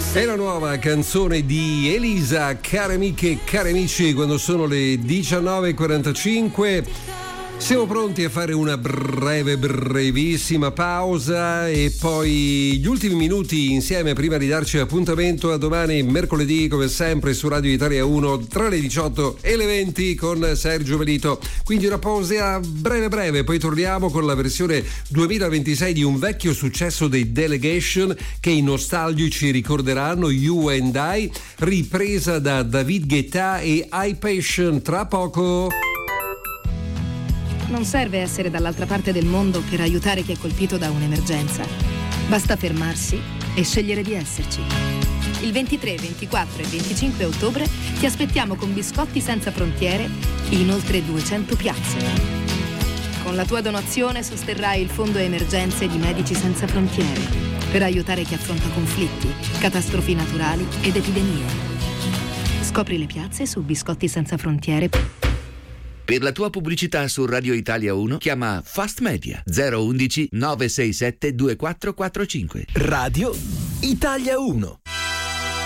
È la nuova canzone di Elisa, care amiche e cari amici, quando sono le 19:45. Siamo pronti a fare una brevissima pausa e poi gli ultimi minuti insieme prima di darci appuntamento a domani, mercoledì, come sempre su Radio Italia 1 tra le 18 e le 20 con Sergio Velito. Quindi una pausa breve, poi torniamo con la versione 2026 di un vecchio successo dei Delegation che i nostalgici ricorderanno, You and I, ripresa da David Guetta e iPassion. Tra poco. Non serve essere dall'altra parte del mondo per aiutare chi è colpito da un'emergenza. Basta fermarsi e scegliere di esserci. Il 23, 24 e 25 ottobre ti aspettiamo con Biscotti Senza Frontiere in oltre 200 piazze. Con la tua donazione sosterrai il Fondo Emergenze di Medici Senza Frontiere per aiutare chi affronta conflitti, catastrofi naturali ed epidemie. Scopri le piazze su biscottisenzafrontiere. Per la tua pubblicità su Radio Italia 1 chiama Fast Media 011 967 2445. Radio Italia 1.